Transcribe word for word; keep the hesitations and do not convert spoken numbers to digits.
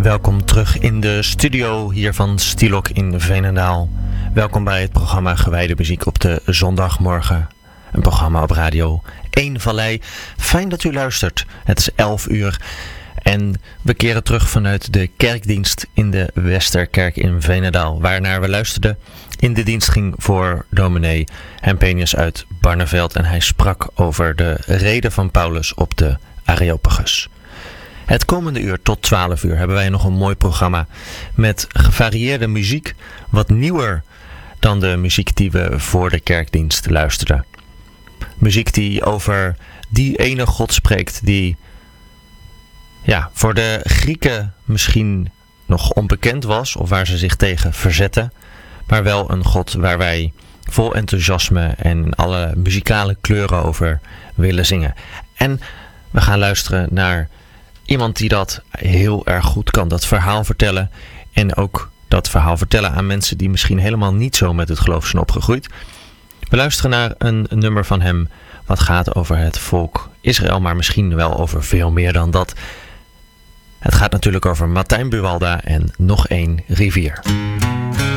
Welkom terug in de studio hier van Stielok in Veenendaal. Welkom bij het programma Gewijde Muziek op de zondagmorgen. Een programma op radio één Vallei. Fijn dat u luistert. Het is elf uur en we keren terug vanuit de kerkdienst in de Westerkerk in Veenendaal. Waarnaar we luisterden. In de dienst ging voor dominee Hempenius uit Barneveld en hij sprak over de reden van Paulus op de Areopagus. Het komende uur tot twaalf uur hebben wij nog een mooi programma met gevarieerde muziek, wat nieuwer dan de muziek die we voor de kerkdienst luisterden. Muziek die over die ene God spreekt die ja, voor de Grieken misschien nog onbekend was of waar ze zich tegen verzetten, maar wel een God waar wij vol enthousiasme en alle muzikale kleuren over willen zingen. En we gaan luisteren naar iemand die dat heel erg goed kan, dat verhaal vertellen. En ook dat verhaal vertellen aan mensen die misschien helemaal niet zo met het geloof zijn opgegroeid. We luisteren naar een nummer van hem wat gaat over het volk Israël, maar misschien wel over veel meer dan dat. Het gaat natuurlijk over Martijn Buwalda en Nog één rivier.